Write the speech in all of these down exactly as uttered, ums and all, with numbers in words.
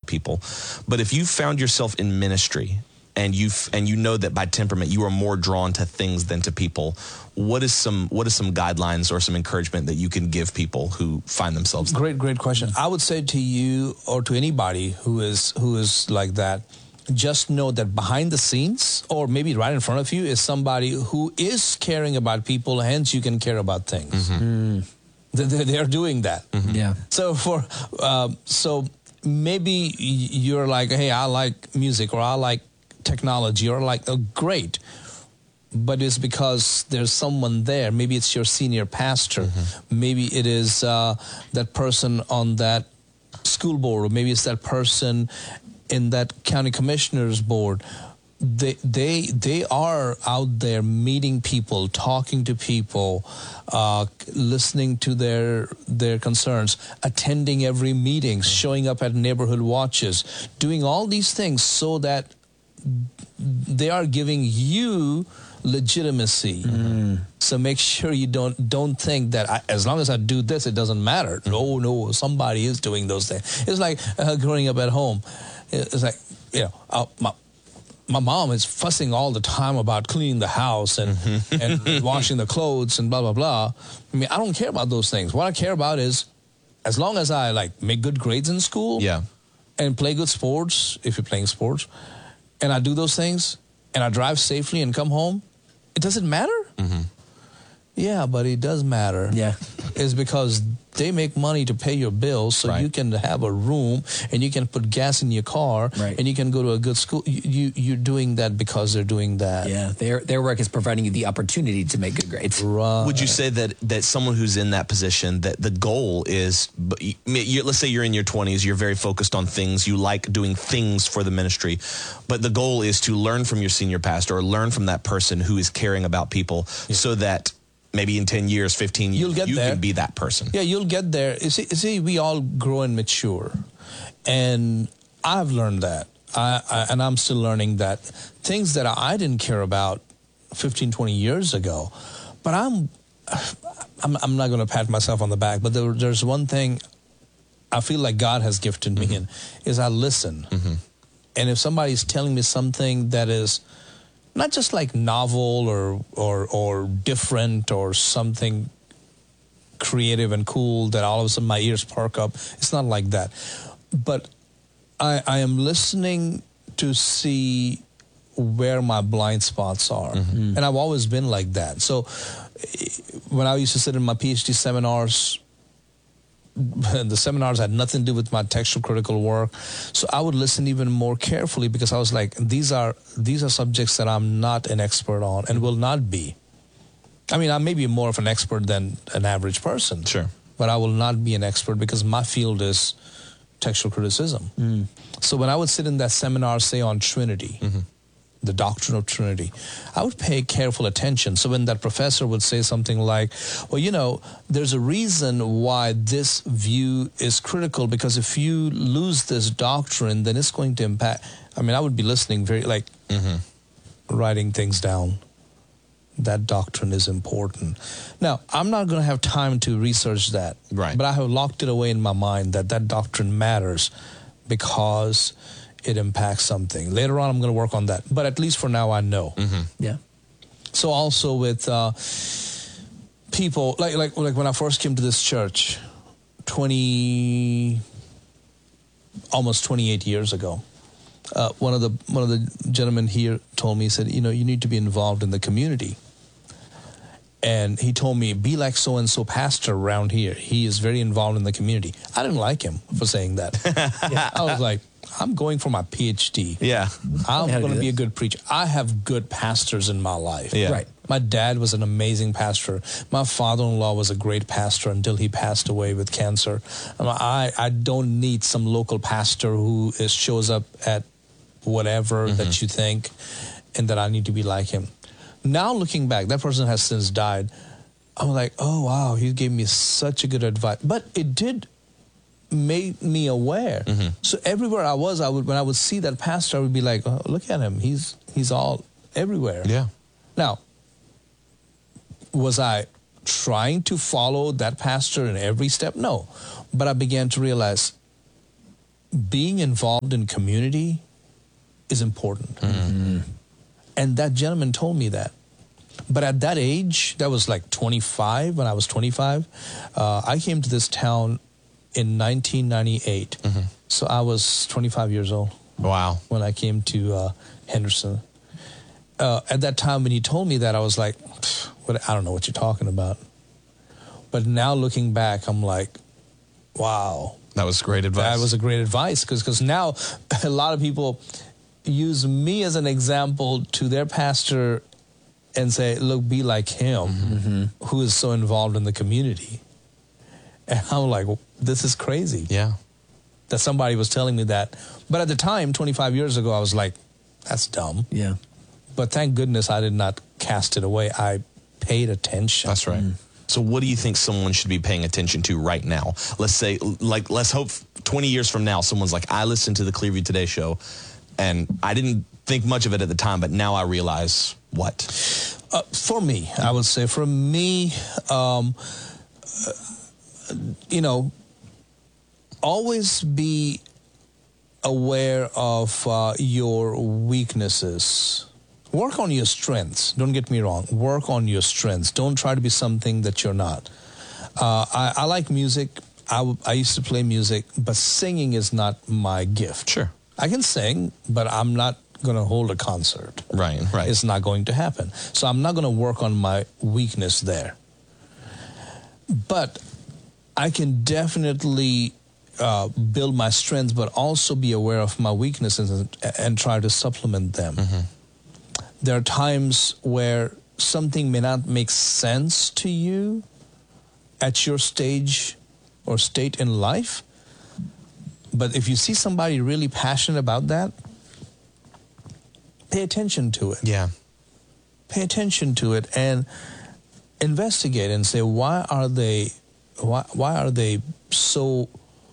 people. But if you found yourself in ministry and you and you know that by temperament you are more drawn to things than to people, what is some what is some guidelines or some encouragement that you can give people who find themselves there? Great, great question. I would say to you or to anybody who is who is like that, just know that behind the scenes, or maybe right in front of you, is somebody who is caring about people, hence you can care about things. Mm-hmm. Mm. They, they are doing that. Mm-hmm. Yeah. So for uh, so maybe you're like, hey, I like music, or I like technology, or like, oh, great. But it's because there's someone there. Maybe it's your senior pastor. Mm-hmm. Maybe it is uh, that person on that school board, or maybe it's that person in that county commissioner's board. They they they are out there meeting people, talking to people, uh, listening to their their concerns, attending every meeting, showing up at neighborhood watches, doing all these things so that they are giving you legitimacy. Mm. So make sure you don't don't think that I, as long as I do this, it doesn't matter. No, no, somebody is doing those things. It's like uh, growing up at home. It's like, you know, uh, my, my mom is fussing all the time about cleaning the house and, mm-hmm. and washing the clothes and blah, blah, blah. I mean, I don't care about those things. What I care about is, as long as I, like, make good grades in school, yeah, and play good sports, if you're playing sports, and I do those things, and I drive safely and come home, it doesn't matter? Mm-hmm. Yeah, but it does matter. Yeah. It's because they make money to pay your bills, so right. you can have a room and you can put gas in your car, right. and you can go to a good school. You, you you're doing that because they're doing that. Yeah, their their work is providing you the opportunity to make good grades. Right. Would you say that that someone who's in that position, that the goal is, you, let's say you're in your twenties, you're very focused on things, you like doing things for the ministry, but the goal is to learn from your senior pastor or learn from that person who is caring about people, yeah. so that maybe in ten years, fifteen years, you'll get you there. can be that person. Yeah, you'll get there. You see, you see, we all grow and mature. And I've learned that. I, I, and I'm still learning that. Things that I didn't care about fifteen, twenty years ago. But I'm I'm, I'm not going to pat myself on the back, but there, there's one thing I feel like God has gifted me mm-hmm. in, is I listen. Mm-hmm. And if somebody's telling me something that is not just like novel or or or different or something creative and cool that all of a sudden my ears perk up. It's not like that. But I, I am listening to see where my blind spots are. Mm-hmm. And I've always been like that. So when I used to sit in my PhD seminars, the seminars had nothing to do with my textual critical work. So I would listen even more carefully, because I was like, these are these are subjects that I'm not an expert on and will not be. I mean, I may be more of an expert than an average person. Sure. But I will not be an expert because my field is textual criticism. Mm. So when I would sit in that seminar, say on Trinity, mm-hmm. the doctrine of Trinity, I would pay careful attention. So when that professor would say something like, well, you know, there's a reason why this view is critical, because if you lose this doctrine, then it's going to impact. I mean, I would be listening very, like, mm-hmm. writing things down. That doctrine is important. Now, I'm not going to have time to research that. Right. But I have locked it away in my mind that that doctrine matters because it impacts something. Later on, I'm going to work on that. But at least for now, I know. Mm-hmm. Yeah. So also with uh, people, like, like like when I first came to this church, twenty, almost twenty-eight years ago, uh, one of the one of the gentlemen here told me, he said, you know, you need to be involved in the community. And he told me, be like so-and-so pastor around here. He is very involved in the community. I didn't like him for saying that. Yeah, I was like, I'm going for my PhD. Yeah. I'm going to be a good preacher. I have good pastors in my life. Yeah. Right. My dad was an amazing pastor. My father-in-law was a great pastor until he passed away with cancer. I, I don't need some local pastor who is, shows up at whatever mm-hmm. that you think, and that I need to be like him. Now looking back, that person has since died. I'm like, oh, wow, he gave me such a good advice. But it did make me aware. Mm-hmm. So everywhere I was, I would when I would see that pastor, I would be like, oh, look at him. He's he's all everywhere. Yeah. Now, was I trying to follow that pastor in every step? No. But I began to realize being involved in community is important. Mm-hmm. And that gentleman told me that. But at that age, that was like twenty-five, when I was twenty-five, uh, I came to this town in nineteen ninety-eight. Mm-hmm. So I was twenty-five years old. Wow. When I came to uh, Henderson. Uh, at that time when he told me that, I was like, what, I don't know what you're talking about. But now looking back, I'm like, wow. That was great advice. That was a great advice, because now a lot of people use me as an example to their pastor and say, look, be like him, mm-hmm. who is so involved in the community. And I'm like, well, this is crazy. Yeah. That somebody was telling me that. But at the time, twenty-five years ago, I was like, that's dumb. Yeah. But thank goodness I did not cast it away. I paid attention. That's right. Mm. So what do you think someone should be paying attention to right now? Let's say, like, let's hope twenty years from now, someone's like, I listened to the Clearview Today show, and I didn't think much of it at the time, but now I realize what? Uh, for me, I would say, for me, um, uh, you know, always be aware of uh, your weaknesses. Work on your strengths. Don't get me wrong. Work on your strengths. Don't try to be something that you're not. Uh, I, I like music. I, w- I used to play music, but singing is not my gift. Sure. I can sing, but I'm not going to hold a concert. Right, right. It's not going to happen. So I'm not going to work on my weakness there. But I can definitely uh, build my strengths, but also be aware of my weaknesses and, and try to supplement them. Mm-hmm. There are times where something may not make sense to you at your stage or state in life, but if you see somebody really passionate about that, pay attention to it. Yeah. Pay attention to it and investigate and say, why are they, why why are they so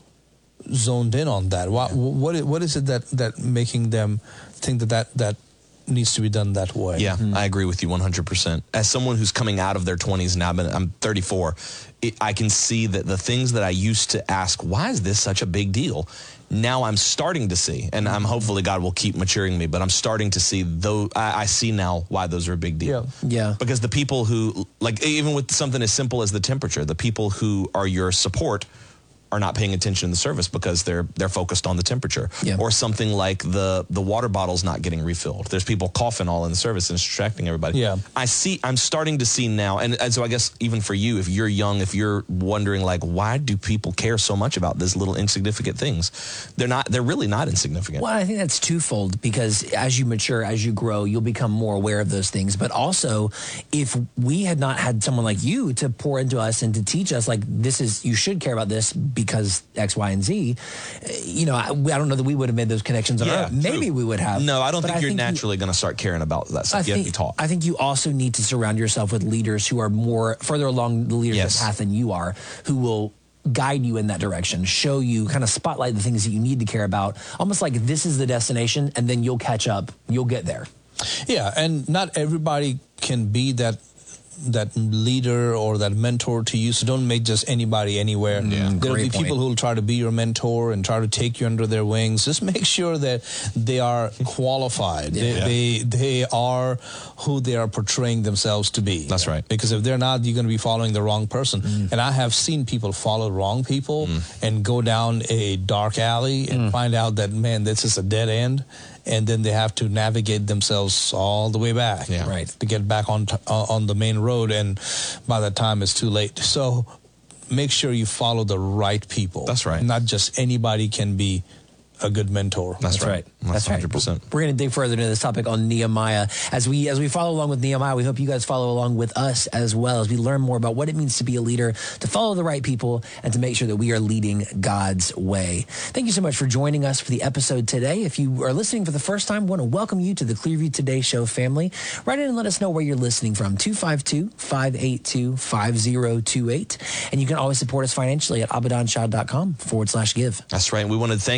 zoned in on that? Why, yeah. What what is it that that making them think that that that needs to be done that way? Yeah, mm-hmm. I agree with you one hundred percent. As someone who's coming out of their twenties now, I'm thirty-four, it, I can see that the things that I used to ask, why is this such a big deal? Now I'm starting to see, and I'm hopefully God will keep maturing me, but I'm starting to see, though I, I see now why those are a big deal. Yeah. yeah. Because the people who, like, even with something as simple as the temperature, the people who are your support are not paying attention to the service because they're they're focused on the temperature. Yeah. Or something like the the water bottle's not getting refilled. There's people coughing all in the service and it's distracting everybody. Yeah. I see I'm starting to see now, and, and so I guess even for you, if you're young, if you're wondering like, why do people care so much about these little insignificant things? They're not they're really not insignificant. Well, I think that's twofold, because as you mature, as you grow, you'll become more aware of those things. But also, if we had not had someone like you to pour into us and to teach us, like, this is, you should care about this because X, Y, and Z, you know, I, I don't know that we would have made those connections on yeah, Earth. Maybe true. we would have. No, I don't think I you're think naturally going to start caring about that stuff. I You think, have to be taught. I think you also need to surround yourself with leaders who are more further along the leadership yes. path than you are, who will guide you in that direction, show you, kind of spotlight the things that you need to care about, almost like this is the destination, and then you'll catch up. You'll get there. Yeah, and not everybody can be that that leader or that mentor to you, so don't make just anybody anywhere. Yeah, there'll be point. people who will try to be your mentor and try to take you under their wings. Just make sure that they are qualified. Yeah. They, Yeah. they they are who they are portraying themselves to be. That's right. Because if they're not, you're going to be following the wrong person. Mm. And I have seen people follow wrong people mm. and go down a dark alley and mm. find out that, man, this is a dead end. And then they have to navigate themselves all the way back, yeah. right, to get back on t- uh, on the main road. And by that time, it's too late. So make sure you follow the right people. That's right. Not just anybody can be a good mentor. That's, That's right. right. That's, That's one hundred percent. Right. We're going to dig further into this topic on Nehemiah. As we as we follow along with Nehemiah, we hope you guys follow along with us as well as we learn more about what it means to be a leader, to follow the right people, and to make sure that we are leading God's way. Thank you so much for joining us for the episode today. If you are listening for the first time, we want to welcome you to the Clearview Today Show family. Write in and let us know where you're listening from, two five two, five eight two, five zero two eight. And you can always support us financially at abadanshah.com forward slash give. That's right. We want to thank you again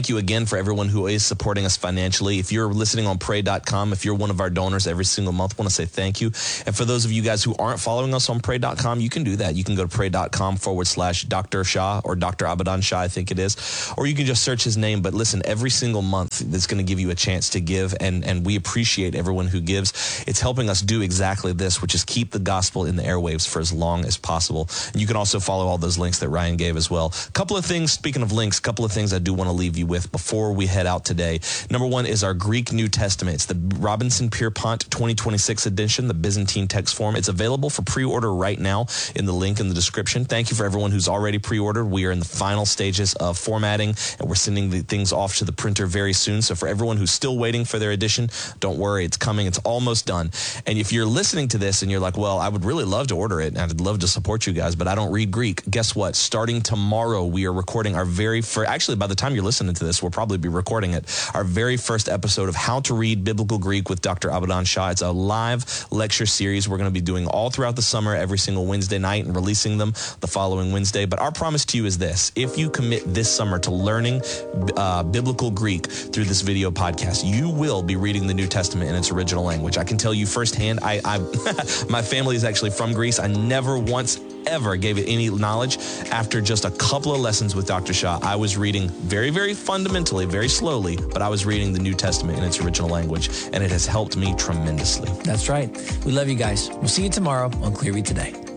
for everyone who is supporting us financially. If you're listening on pray dot com, if you're one of our donors every single month, I want to say thank you. And for those of you guys who aren't following us on pray dot com, you can do that. You can go to pray dot com forward slash Doctor Shah or Doctor Abadan Shah, I think it is. Or you can just search his name. But listen, every single month, that's going to give you a chance to give. And, and we appreciate everyone who gives. It's helping us do exactly this, which is keep the gospel in the airwaves for as long as possible. And you can also follow all those links that Ryan gave as well. A couple of things, speaking of links, a couple of things I do want to leave you with before we head out today. Number one is our Greek New Testament. It's the Robinson Pierpont twenty twenty-six edition, the Byzantine text form. It's available for pre-order right now in the link in the description. Thank you for everyone who's already pre-ordered. We are in the final stages of formatting, and we're sending the things off to the printer very soon. So for everyone who's still waiting for their edition, don't worry, it's coming. It's almost done. And if you're listening to this and you're like, well, I would really love to order it, and I'd love to support you guys, but I don't read Greek. Guess what? Starting tomorrow, we are recording our very first, actually, by the time you're listening to this, we'll probably be recording it, our very first episode of How to Read Biblical Greek with Doctor Abadan Shah. It's a live lecture series we're going to be doing all throughout the summer, every single Wednesday night, and releasing them the following Wednesday. But our promise to you is this: if you commit this summer to learning uh, biblical Greek through this video podcast, you will be reading the New Testament in its original language. I can tell you firsthand, I, I my family is actually from Greece. I never once ever gave it any knowledge. After just a couple of lessons with Doctor Shah, I was reading very, very fundamentally, very slowly, but I was reading the New Testament in its original language, and it has helped me tremendously. That's right. We love you guys. We'll see you tomorrow on Clear Read Today.